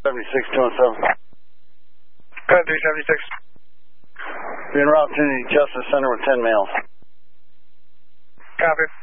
376-217. Go ahead, 376. Being route to the Justice Center with 10 males. Copy.